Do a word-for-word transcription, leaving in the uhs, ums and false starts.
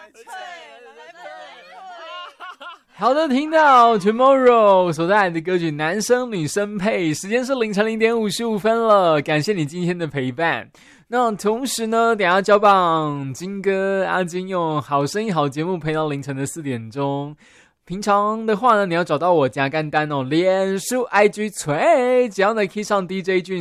好的，听到 Tomorrow 所带来的歌曲男生女生配，时间是凌晨零点五十五分了，感谢你今天的陪伴。那同时呢，等一下交棒金哥阿金用好声音好节目陪到凌晨的四点钟。平常的话呢，你要找到我加干单哦，脸书 I G 锤，只要呢 key 上 D J 俊